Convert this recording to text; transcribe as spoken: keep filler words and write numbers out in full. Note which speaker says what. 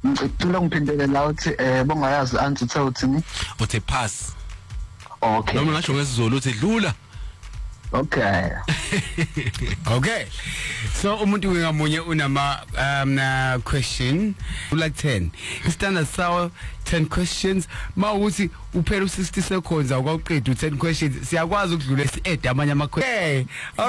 Speaker 1: ngicela ngiphindele la uthi eh bongayazi answer uthe uthini
Speaker 2: uthi pass
Speaker 1: okay
Speaker 2: noma ngasho ngesizulu uthi dlula
Speaker 1: okay
Speaker 3: okay so umuntu ngamunye unama um na question like ten standard saw ten questions mawuthi uphela u sixty seconds awuqeda u ten questions siyakwazi ukudlula esi add amanye ama question.